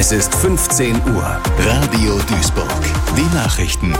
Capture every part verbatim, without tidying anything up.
Es ist fünfzehn Uhr. Radio Duisburg. Die Nachrichten.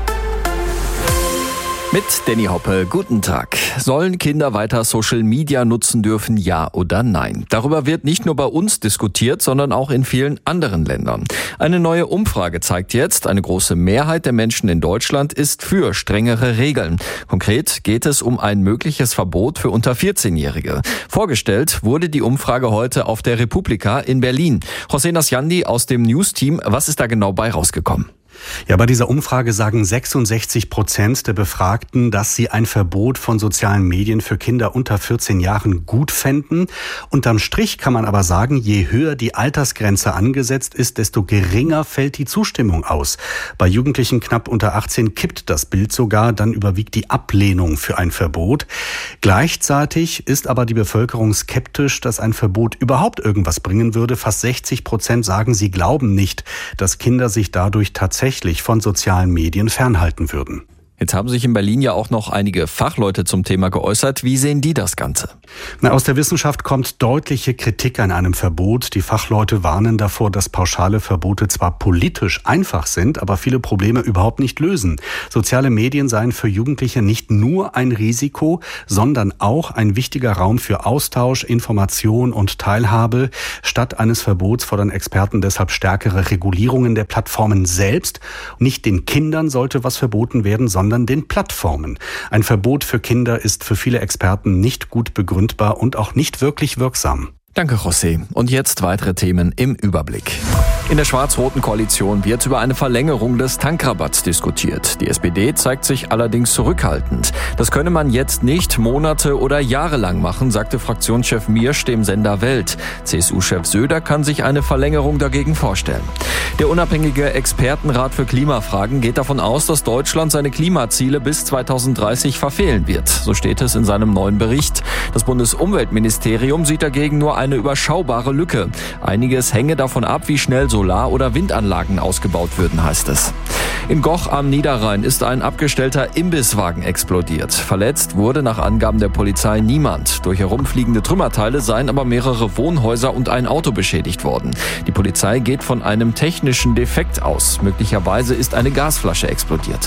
Mit Danny Hoppe, guten Tag. Sollen Kinder weiter Social Media nutzen dürfen, ja oder nein? Darüber wird nicht nur bei uns diskutiert, sondern auch in vielen anderen Ländern. Eine neue Umfrage zeigt jetzt, eine große Mehrheit der Menschen in Deutschland ist für strengere Regeln. Konkret geht es um ein mögliches Verbot für unter vierzehnjährige. Vorgestellt wurde die Umfrage heute auf der Republika in Berlin. José Nasjandi aus dem News-Team, was ist da genau bei rausgekommen? Ja, bei dieser Umfrage sagen sechsundsechzig Prozent der Befragten, dass sie ein Verbot von sozialen Medien für Kinder unter vierzehn Jahren gut fänden. Unterm Strich kann man aber sagen, je höher die Altersgrenze angesetzt ist, desto geringer fällt die Zustimmung aus. Bei Jugendlichen knapp unter achtzehn kippt das Bild sogar, dann überwiegt die Ablehnung für ein Verbot. Gleichzeitig ist aber die Bevölkerung skeptisch, dass ein Verbot überhaupt irgendwas bringen würde. Fast sechzig Prozent sagen, sie glauben nicht, dass Kinder sich dadurch tatsächlich von sozialen Medien fernhalten würden. Jetzt haben sich in Berlin ja auch noch einige Fachleute zum Thema geäußert. Wie sehen die das Ganze? Na, aus der Wissenschaft kommt deutliche Kritik an einem Verbot. Die Fachleute warnen davor, dass pauschale Verbote zwar politisch einfach sind, aber viele Probleme überhaupt nicht lösen. Soziale Medien seien für Jugendliche nicht nur ein Risiko, sondern auch ein wichtiger Raum für Austausch, Information und Teilhabe. Statt eines Verbots fordern Experten deshalb stärkere Regulierungen der Plattformen selbst. Nicht den Kindern sollte was verboten werden, sondern sondern den Plattformen. Ein Verbot für Kinder ist für viele Experten nicht gut begründbar und auch nicht wirklich wirksam. Danke, José. Und jetzt weitere Themen im Überblick. In der schwarz-roten Koalition wird über eine Verlängerung des Tankrabatts diskutiert. Die S P D zeigt sich allerdings zurückhaltend. Das könne man jetzt nicht Monate oder Jahre lang machen, sagte Fraktionschef Miersch dem Sender Welt. C S U-Chef Söder kann sich eine Verlängerung dagegen vorstellen. Der unabhängige Expertenrat für Klimafragen geht davon aus, dass Deutschland seine Klimaziele bis zweitausenddreißig verfehlen wird. So steht es in seinem neuen Bericht. Das Bundesumweltministerium sieht dagegen nur eine überschaubare Lücke. Einiges hänge davon ab, wie schnell Solar- oder Windanlagen ausgebaut würden, heißt es. In Goch am Niederrhein ist ein abgestellter Imbisswagen explodiert. Verletzt wurde nach Angaben der Polizei niemand. Durch herumfliegende Trümmerteile seien aber mehrere Wohnhäuser und ein Auto beschädigt worden. Die Polizei geht von einem technischen Defekt aus. Möglicherweise ist eine Gasflasche explodiert.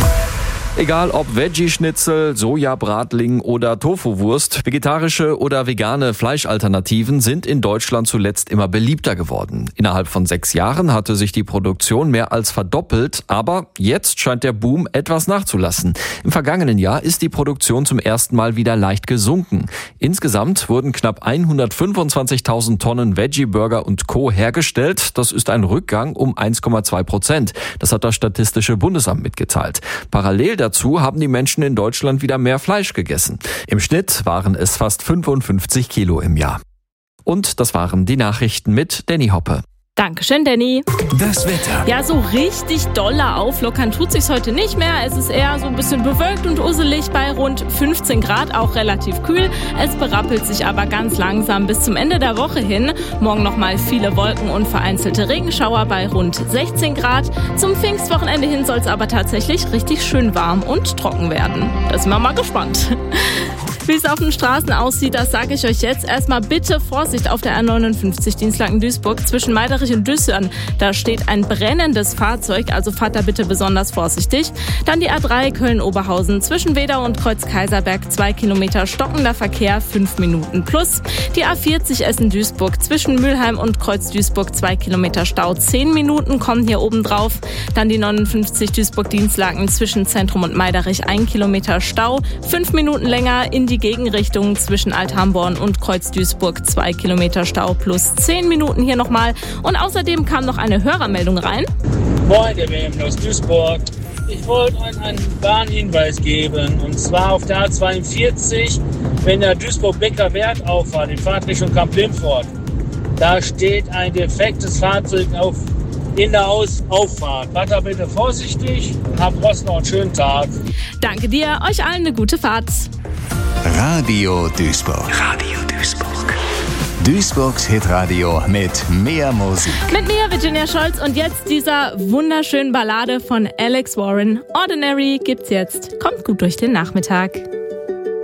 Egal ob Veggie-Schnitzel, Sojabratling oder Tofu-Wurst, vegetarische oder vegane Fleischalternativen sind in Deutschland zuletzt immer beliebter geworden. Innerhalb von sechs Jahren hatte sich die Produktion mehr als verdoppelt, aber jetzt scheint der Boom etwas nachzulassen. Im vergangenen Jahr ist die Produktion zum ersten Mal wieder leicht gesunken. Insgesamt wurden knapp hundertfünfundzwanzigtausend Tonnen Veggie-Burger und Co. hergestellt. Das ist ein Rückgang um eins Komma zwei Prozent. Das hat das Statistische Bundesamt mitgeteilt. Parallel dazu haben die Menschen in Deutschland wieder mehr Fleisch gegessen. Im Schnitt waren es fast fünfundfünfzig Kilo im Jahr. Und das waren die Nachrichten mit Danny Hoppe. Dankeschön, Danny. Das Wetter. Ja, so richtig doller auflockern tut sich's heute nicht mehr. Es ist eher so ein bisschen bewölkt und usselig bei rund fünfzehn Grad, auch relativ kühl. Es berappelt sich aber ganz langsam bis zum Ende der Woche hin. Morgen nochmal viele Wolken und vereinzelte Regenschauer bei rund sechzehn Grad. Zum Pfingstwochenende hin soll's aber tatsächlich richtig schön warm und trocken werden. Da sind wir mal gespannt. Wie es auf den Straßen aussieht, das sage ich euch jetzt. Erstmal bitte Vorsicht auf der R neunundfünfzig Dienstlaken-Duisburg zwischen Meiderich und Düssern. Da steht ein brennendes Fahrzeug, also fahrt da bitte besonders vorsichtig. Dann die A drei Köln-Oberhausen zwischen Wedau und Kreuz-Kaiserberg, zwei Kilometer stockender Verkehr, fünf Minuten plus. Die A vierzig Essen-Duisburg zwischen Mülheim und Kreuz-Duisburg, zwei Kilometer Stau, zehn Minuten kommen hier oben drauf. Dann die neunundfünfzig Duisburg-Dienstlaken zwischen Zentrum und Meiderich, ein Kilometer Stau, fünf Minuten länger in die Gegenrichtung zwischen Althamborn und Kreuz-Duisburg, zwei Kilometer Stau plus zehn Minuten hier nochmal. Und außerdem kam noch eine Hörermeldung rein. Moin, der W M aus Duisburg. Ich wollte euch einen Warnhinweis geben. Und zwar auf der A zweiundvierzig, wenn der Duisburg-Becker Wert auffahrt, in Fahrtrichtung Kamp-Lindfort. Da steht ein defektes Fahrzeug auf, in der Aus Auffahrt. Wart da bitte vorsichtig und habt trotzdem noch einen schönen Tag. Danke dir, euch allen eine gute Fahrt. Radio Duisburg. Radio Duisburg. Duisburgs Hitradio mit mehr Musik. Mit mir, Virginia Scholz, und jetzt dieser wunderschönen Ballade von Alex Warren. Ordinary gibt's jetzt. Kommt gut durch den Nachmittag.